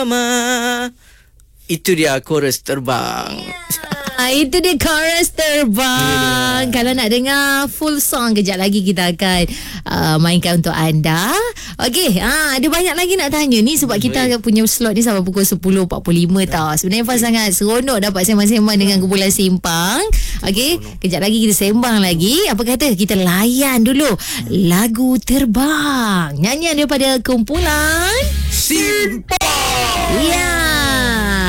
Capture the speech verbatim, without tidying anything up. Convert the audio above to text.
Mama. Itu dia chorus terbang. Ah, itu dia chorus terbang. Yeah. Kalau nak dengar full song, kejap lagi kita akan uh, mainkan untuk anda. Okey, ah, ada banyak lagi nak tanya ni sebab hmm, kita baik. punya slot ni sampai pukul sepuluh empat puluh lima tau. Sebenarnya Faz sangat seronok dapat sembang-sembang dengan kumpulan Simpang. Okey, kejap lagi kita sembang lagi. Apa kata kita layan dulu lagu Terbang, nyanyian daripada kumpulan Simpang. Ya. Yeah.